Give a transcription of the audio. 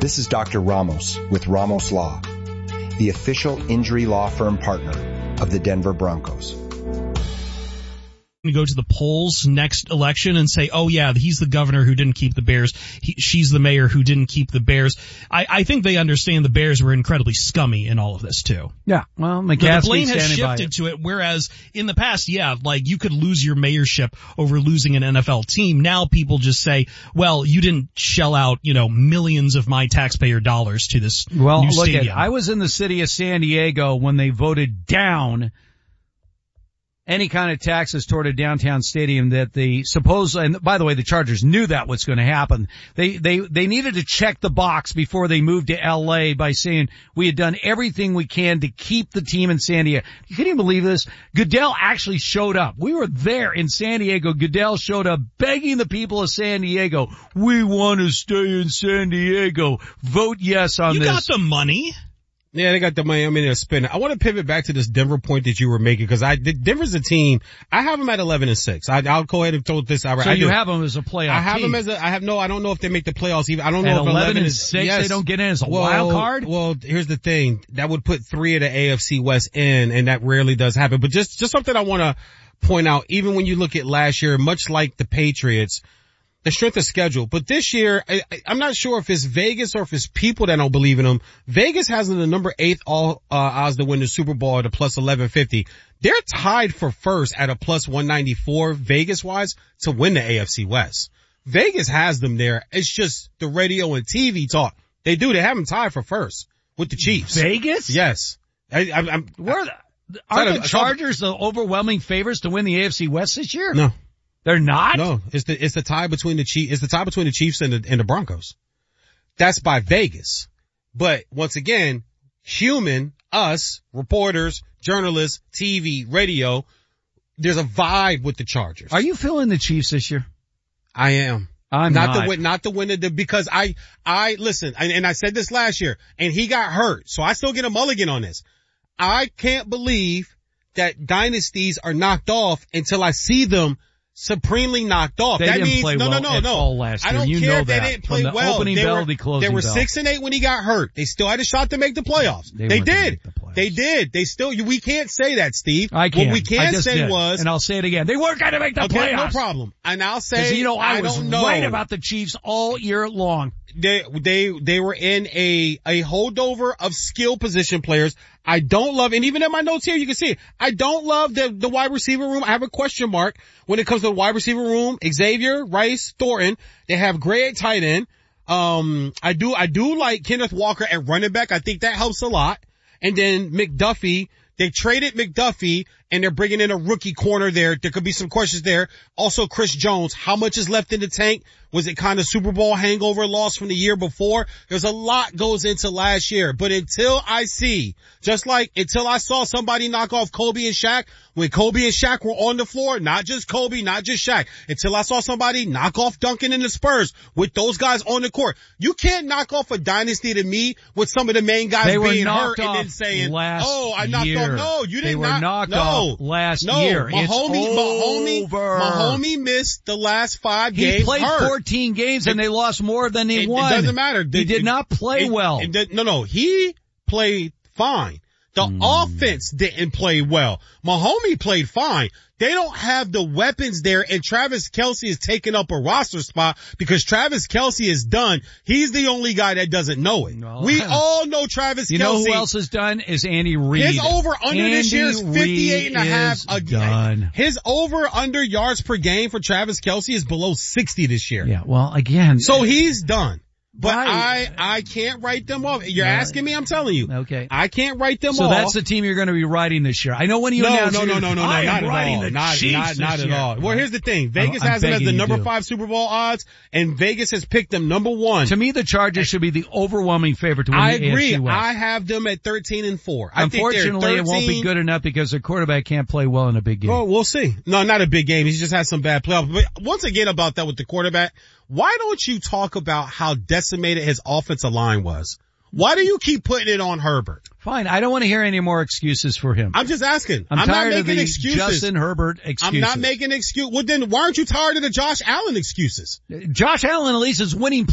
This is Dr. Ramos with Ramos Law, the official injury law firm partner of the Denver Broncos. To go to the polls next election and say, oh yeah, he's the governor who didn't keep the Bears. She's the mayor who didn't keep the Bears. I think they understand the Bears were incredibly scummy in all of this too. Yeah, well, McCaskey the blame has shifted to it, whereas in the past, yeah, like you could lose your mayorship over losing an NFL team. Now people just say, well, you didn't shell out, millions of my taxpayer dollars to this new stadium. I was in the city of San Diego when they voted down any kind of taxes toward a downtown stadium that and by the way, the Chargers knew that was going to happen. They needed to check the box before they moved to LA by saying we had done everything we can to keep the team in San Diego. Can you believe this? Goodell actually showed up. We were there in San Diego. Goodell showed up begging the people of San Diego, we want to stay in San Diego. Vote yes on this. You got the money. Yeah, they got the money. I mean, they're spending. I want to pivot back to this Denver point that you were making because Denver's a team. I have them at 11-6. I'll go ahead and throw this out. So you have them as a playoff I have team. them I don't know if they make the playoffs even. I don't know at if 11-6 yes. they don't get in as a wild card? Well, here's the thing. That would put 3 of the AFC West in, and that rarely does happen. But just something I want to point out, even when you look at last year, much like the Patriots, the strength of schedule. But this year, I'm not sure if it's Vegas or if it's people that don't believe in them. Vegas has them the number 8th odds to win the Super Bowl at a plus 1150. They're tied for first at a plus 194 Vegas-wise to win the AFC West. Vegas has them there. It's just the radio and TV talk. They have them tied for first with the Chiefs. Vegas? Yes. Aren't the Chargers the overwhelming favorites to win the AFC West this year? No. They're not? No, it's the tie between the Chiefs. It's the tie between the Chiefs and the Broncos. That's by Vegas. But once again, us, reporters, journalists, TV, radio, there's a vibe with the Chargers. Are you feeling the Chiefs this year? I am. I'm not. Not the winner, because I listen, and I said this last year, and he got hurt, so I still get a mulligan on this. I can't believe that dynasties are knocked off until I see them supremely knocked off. They didn't play well at all last year. I don't care if they didn't play well. Opening bell to the closing bell. They were 6-8 when he got hurt. They still had a shot to make the playoffs. They did. They did. They still. We can't say that, Steve. I can't. What we can say was, and I'll say it again, they weren't going to make the playoffs. No problem. And I'll say, I was right about the Chiefs all year long. They were in a holdover of skill position players. I don't love, and even in my notes here, you can see it. I don't love the wide receiver room. I have a question mark when it comes to the wide receiver room. Xavier, Rice, Thornton. They have Gray at tight end. I do like Kenneth Walker at running back. I think that helps a lot. And then McDuffie. They traded McDuffie and they're bringing in a rookie corner there. There could be some questions there. Also, Chris Jones. How much is left in the tank? Was it kind of Super Bowl hangover loss from the year before? There's a lot goes into last year. But until I saw somebody knock off Kobe and Shaq, when Kobe and Shaq were on the floor, not just Kobe, not just Shaq, until I saw somebody knock off Duncan and the Spurs with those guys on the court. You can't knock off a dynasty to me with some of the main guys being hurt and then saying, I knocked off. No, you didn't. They were knocked off last year. Mahomie missed the last 5 games. He played 14 games and they lost more than he won. It doesn't matter. He did not play well. He played fine. The offense didn't play well. Mahomie played fine. They don't have the weapons there, and Travis Kelce is taking up a roster spot because Travis Kelce is done. He's the only guy that doesn't know it. Well, we all know Travis Kelce. You know who else is done? Is Andy Reid. His over-under this year is 58.5 again. His over-under yards per game for Travis Kelce is below 60 this year. Yeah, well, again. So he's done. But I can't write them off. You're asking me, I'm telling you. Okay. I can't write them off. So that's the team you're going to be riding this year. I know when you announced not at all. Not at all. Well, here's the thing. Vegas has them as the number 5 Super Bowl odds, and Vegas has picked them number 1. To me, the Chargers should be the overwhelming favorite to win the AFC West. I have them at 13-4. Unfortunately, it won't be good enough because their quarterback can't play well in a big game. Well, we'll see. No, not a big game. He's just had some bad playoffs. But once again about that with the quarterback, why don't you talk about how decimated his offensive line was? Why do you keep putting it on Herbert? Fine. I don't want to hear any more excuses for him. I'm just asking. I'm not tired making of the excuses. Justin Herbert excuses. I'm not making excuses. Well, then why aren't you tired of the Josh Allen excuses? Josh Allen at least is winning